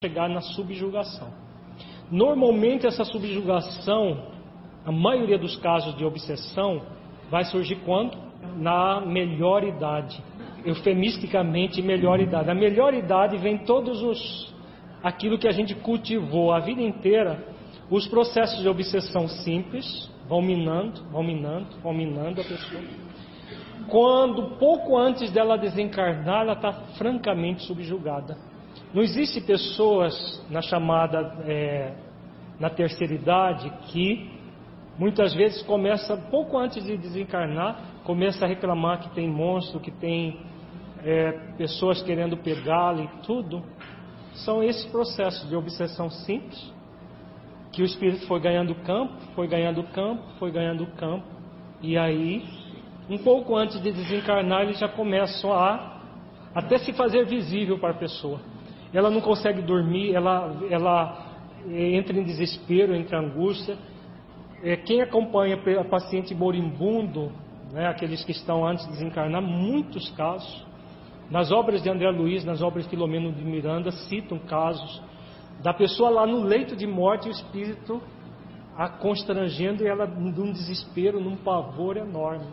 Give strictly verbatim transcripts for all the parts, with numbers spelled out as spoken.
chegar na subjugação. Normalmente essa subjugação, a maioria dos casos de obsessão, vai surgir quando? Na melhor idade. Eufemisticamente, melhor idade. A melhor idade vem todos os... aquilo que a gente cultivou a vida inteira. Os processos de obsessão simples vão minando, vão minando, vão minando a pessoa. Quando, pouco antes dela desencarnar, ela está francamente subjugada. Não existe pessoas na chamada, é, na terceira idade, que muitas vezes começa, pouco antes de desencarnar, começa a reclamar que tem monstro, que tem é, pessoas querendo pegá-la e tudo. São esses processos de obsessão simples, que o espírito foi ganhando campo, foi ganhando campo, foi ganhando campo, e aí, um pouco antes de desencarnar, eles já começam a até se fazer visível para a pessoa. Ela não consegue dormir, ela, ela entra em desespero, entra em angústia. É, quem acompanha a paciente moribundo, né, aqueles que estão antes de desencarnar, muitos casos, nas obras de André Luiz, nas obras de Filomeno de Miranda, citam casos da pessoa lá no leito de morte, o espírito a constrangendo e ela num desespero, num pavor enorme.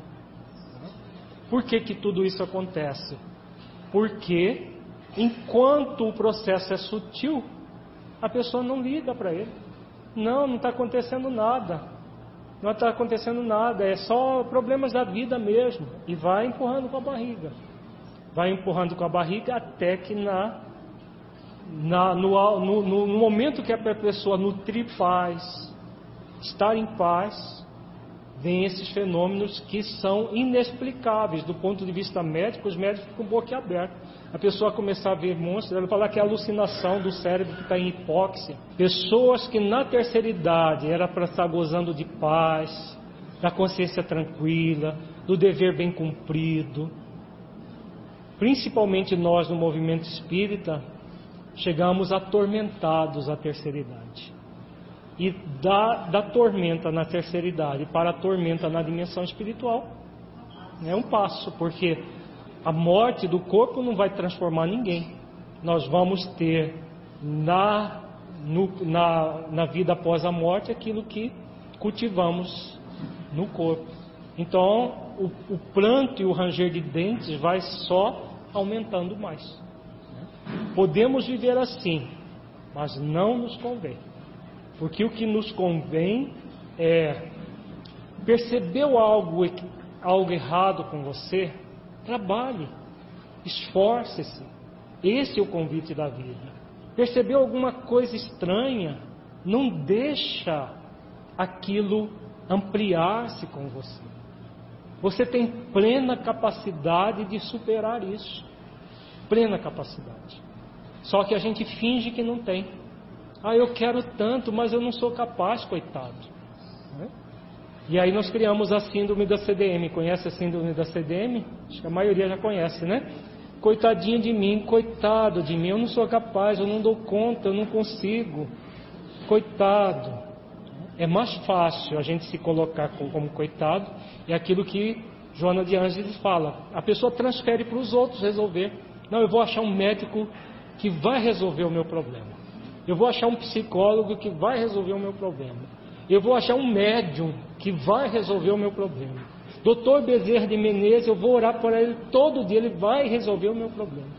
Por que que tudo isso acontece? Porque enquanto o processo é sutil, a pessoa não liga para ele. Não, não está acontecendo nada. Não está acontecendo nada. É só problemas da vida mesmo. E vai empurrando com a barriga. Vai empurrando com a barriga até que na, na, no, no, no momento que a pessoa nutrir paz, estar em paz, vem esses fenômenos que são inexplicáveis. Do ponto de vista médico, os médicos ficam boquiabertos. A pessoa começar a ver monstros, ela fala que é alucinação do cérebro que está em hipóxia. Pessoas que na terceira idade era para estar gozando de paz, da consciência tranquila, do dever bem cumprido. Principalmente nós no movimento espírita, chegamos atormentados à terceira idade. E da, da tormenta na terceira idade para a tormenta na dimensão espiritual é um passo, porque a morte do corpo não vai transformar ninguém. Nós vamos ter na, no, na, na vida após a morte aquilo que cultivamos no corpo. Então o, o pranto e o ranger de dentes vai só aumentando mais. Podemos viver assim, mas não nos convém. Porque o que nos convém é, percebeu algo, algo errado com você, trabalhe, esforce-se. Esse é o convite da vida. Percebeu alguma coisa estranha, não deixa aquilo ampliar-se com você. Você tem plena capacidade de superar isso. Plena capacidade. Só que a gente finge que não tem. Ah, eu quero tanto, mas eu não sou capaz, coitado. Né? E aí nós criamos a síndrome da C D M. Conhece a síndrome da C D M? Acho que a maioria já conhece, né? Coitadinho de mim, coitado de mim, eu não sou capaz, eu não dou conta, eu não consigo. Coitado. É mais fácil a gente se colocar como, como coitado. É aquilo que Joana de Ângeles fala. A pessoa transfere para os outros resolver. Não, eu vou achar um médico que vai resolver o meu problema. Eu vou achar um psicólogo que vai resolver o meu problema. Eu vou achar um médium que vai resolver o meu problema. doutor Bezerra de Menezes, eu vou orar por ele todo dia, ele vai resolver o meu problema.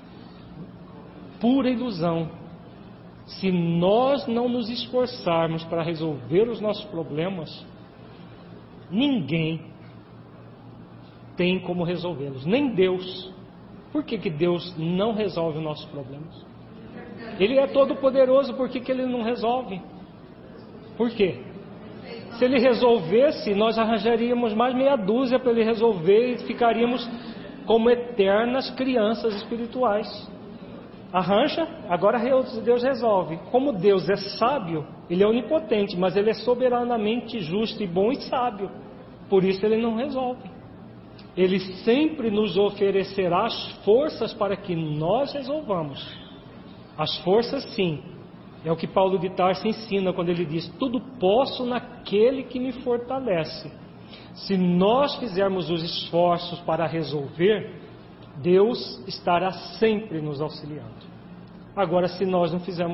Pura ilusão. Se nós não nos esforçarmos para resolver os nossos problemas, ninguém tem como resolvê-los, nem Deus. Por que que Deus não resolve os nossos problemas? Ele é todo poderoso, por que que ele não resolve? Por quê? Se ele resolvesse, nós arranjaríamos mais meia dúzia para ele resolver e ficaríamos como eternas crianças espirituais. Arranja, agora Deus resolve. Como Deus é sábio, ele é onipotente, mas ele é soberanamente justo e bom e sábio. Por isso ele não resolve. Ele sempre nos oferecerá as forças para que nós resolvamos. As forças, sim, é o que Paulo de Tarso ensina quando ele diz: tudo posso naquele que me fortalece. Se nós fizermos os esforços para resolver, Deus estará sempre nos auxiliando. Agora, se nós não fizermos